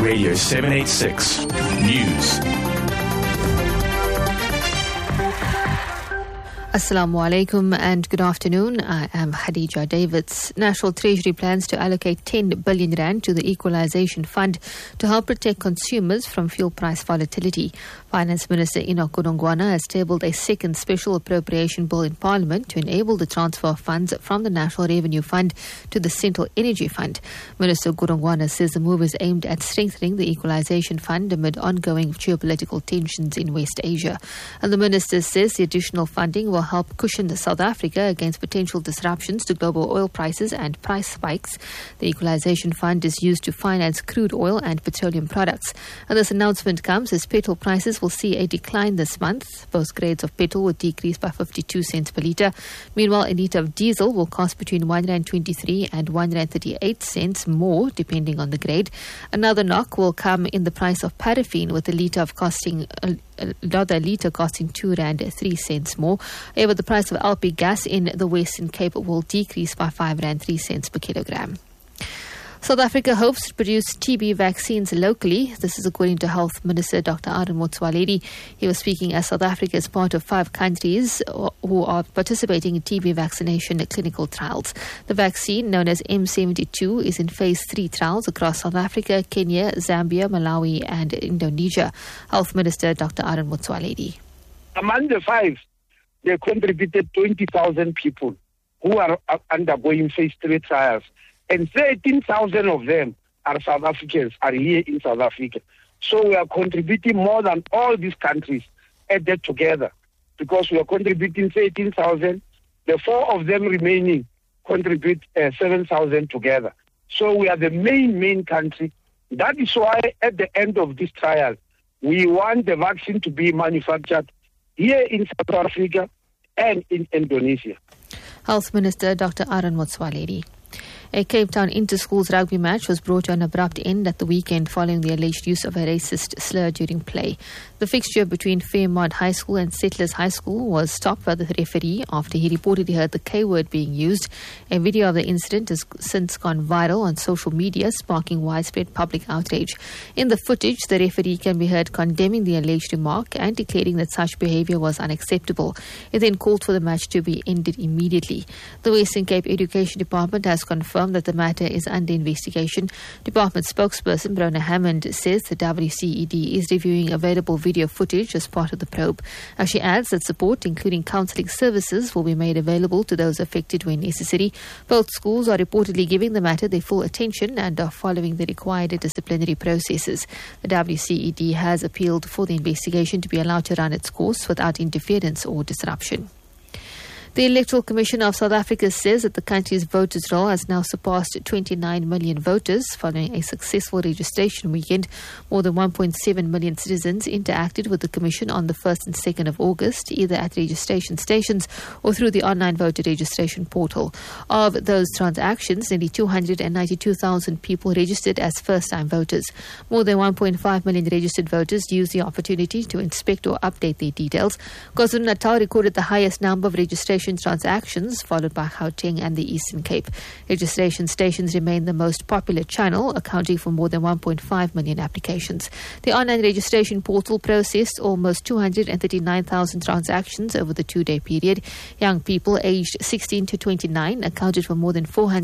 Radio 786 News. Assalamu alaikum and good afternoon. I am Khadija Davids. National Treasury plans to allocate 10 billion rand to the Equalization Fund to help protect consumers from fuel price volatility. Finance Minister Enoch Godongwana has tabled a second special appropriation bill in Parliament to enable the transfer of funds from the National Revenue Fund to the Central Energy Fund. Minister Godongwana says the move is aimed at strengthening the Equalization Fund amid ongoing geopolitical tensions in West Asia. And the minister says the additional funding will help cushion South Africa against potential disruptions to global oil prices and price spikes. The Equalization Fund is used to finance crude oil and petroleum products. And this announcement comes as petrol prices will see a decline this month. Both grades of petrol will decrease by 52 cents per litre. Meanwhile, a litre of diesel will cost between 123 and 138 cents more, depending on the grade. Another knock will come in the price of paraffin, with a litre costing 2 rand 3 cents more. However, the price of LP gas in the Western Cape will decrease by 5 rand 3 cents per kilogram. South Africa hopes to produce TB vaccines locally. This is according to Health Minister Dr. Aaron Motsoaledi. He was speaking as South Africa is part of 5 countries who are participating in TB vaccination clinical trials. The vaccine, known as M72, is in phase 3 trials across South Africa, Kenya, Zambia, Malawi and Indonesia. Health Minister Dr. Aaron Motsoaledi. Among the 5, they contributed 20,000 people who are undergoing phase 3 trials. And 13,000 of them are South Africans, are here in South Africa. So we are contributing more than all these countries added together, because we are contributing 13,000. The 4 of them remaining contribute 7,000 together. So we are the main country. That is why at the end of this trial, we want the vaccine to be manufactured here in South Africa and in Indonesia. Health Minister Dr. Aaron Motsoaledi. A Cape Town inter-schools rugby match was brought to an abrupt end at the weekend following the alleged use of a racist slur during play. The fixture between Fairmont High School and Settlers High School was stopped by the referee after he reportedly heard the K-word being used. A video of the incident has since gone viral on social media, sparking widespread public outrage. In the footage, the referee can be heard condemning the alleged remark and declaring that such behaviour was unacceptable. He then called for the match to be ended immediately. The Western Cape Education Department has confirmed that the matter is under investigation. Department spokesperson Brona Hammond says the WCED is reviewing available video footage as part of the probe. She adds that support, including counselling services, will be made available to those affected when necessary. Both schools are reportedly giving the matter their full attention and are following the required disciplinary processes. The WCED has appealed for the investigation to be allowed to run its course without interference or disruption. The Electoral Commission of South Africa says that the country's voters' roll has now surpassed 29 million voters following a successful registration weekend. More than 1.7 million citizens interacted with the Commission on the 1st and 2nd of August, either at registration stations or through the online voter registration portal. Of those transactions, nearly 292,000 people registered as first-time voters. More than 1.5 million registered voters used the opportunity to inspect or update their details. KwaZulu-Natal recorded the highest number of registration transactions, followed by Gauteng and the Eastern Cape. Registration stations remain the most popular channel, accounting for more than 1.5 million applications. The online registration portal processed almost 239,000 transactions over the 2-day period. Young people aged 16 to 29 accounted for more than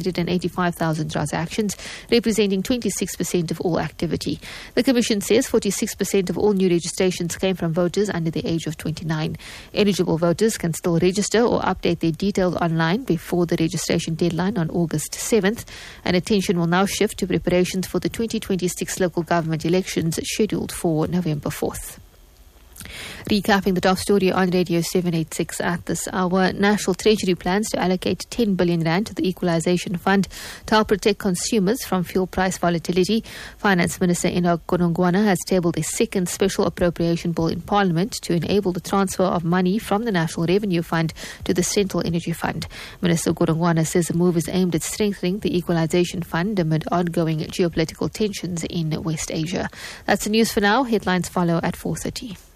485,000 transactions, representing 26% of all activity. The Commission says 46% of all new registrations came from voters under the age of 29. Eligible voters can still register or update their details online before the registration deadline on August 7th, and attention will now shift to preparations for the 2026 local government elections scheduled for November 4th. Recapping the top story on Radio 786 at this hour, National Treasury plans to allocate 10 billion rand to the Equalization Fund to help protect consumers from fuel price volatility. Finance Minister Enoch Godongwana has tabled a second special appropriation bill in Parliament to enable the transfer of money from the National Revenue Fund to the Central Energy Fund. Minister Godongwana says the move is aimed at strengthening the Equalization Fund amid ongoing geopolitical tensions in West Asia. That's the news for now. Headlines follow at 4:30.